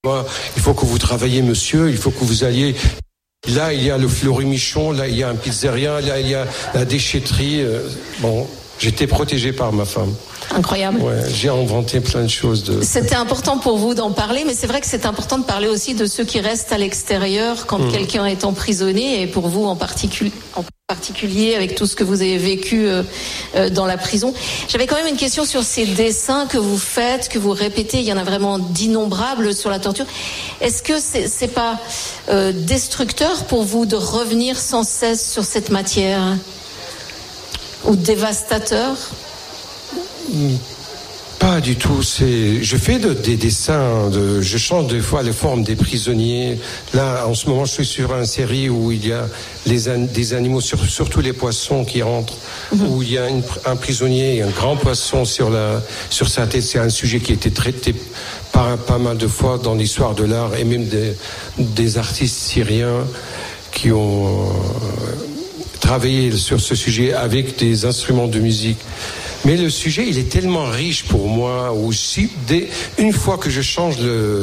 Il faut que vous travailliez, monsieur, il faut que vous alliez. Là, il y a le Fleury-Michon, là, il y a un pizzeria, là, il y a la déchetterie. Bon, j'étais protégé par ma femme. Incroyable. Ouais, j'ai inventé plein de choses. C'était important pour vous d'en parler, mais c'est vrai que c'est important de parler aussi de ceux qui restent à l'extérieur quand quelqu'un est emprisonné, et pour vous en particulier avec tout ce que vous avez vécu dans la prison. J'avais quand même une question sur ces dessins que vous faites, que vous répétez. Il y en a vraiment d'innombrables sur la torture. Est-ce que c'est pas destructeur pour vous de revenir sans cesse sur cette matière, ou dévastateur? Pas du tout. Je fais des dessins. Je change des fois les formes des prisonniers. Là, en ce moment, je suis sur une série où il y a des animaux, surtout les poissons qui rentrent, où il y a un prisonnier et un grand poisson sur sa tête. C'est un sujet qui a été traité pas mal de fois dans l'histoire de l'art, et même des artistes syriens qui ont travaillé sur ce sujet avec des instruments de musique. Mais le sujet, il est tellement riche pour moi aussi. Une fois que je change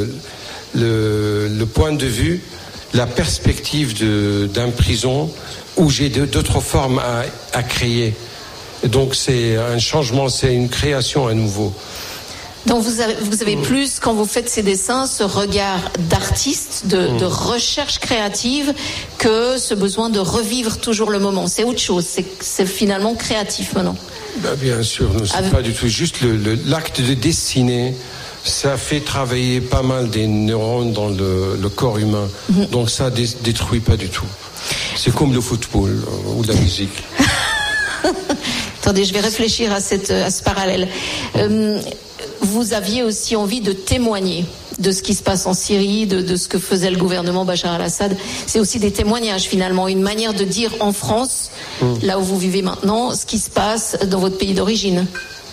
le point de vue, la perspective d'un prison, où j'ai d'autres formes à créer. Donc c'est un changement, c'est une création à nouveau. Donc vous avez plus, quand vous faites ces dessins, ce regard d'artiste, de recherche créative, que ce besoin de revivre toujours le moment. C'est autre chose, c'est finalement créatif maintenant. Bien sûr, c'est pas du tout juste l'acte de dessiner. Ça fait travailler pas mal des neurones dans le corps humain. Donc ça détruit pas du tout. C'est comme le football ou la musique. Attendez, je vais réfléchir à ce parallèle. Vous aviez aussi envie de témoigner de ce qui se passe en Syrie, de ce que faisait le gouvernement Bachar al-Assad. C'est aussi des témoignages finalement, une manière de dire en France, là où vous vivez maintenant, ce qui se passe dans votre pays d'origine.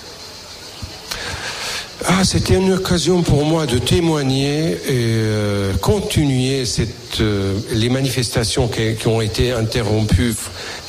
C'était une occasion pour moi de témoigner et continuer les manifestations qui ont été interrompues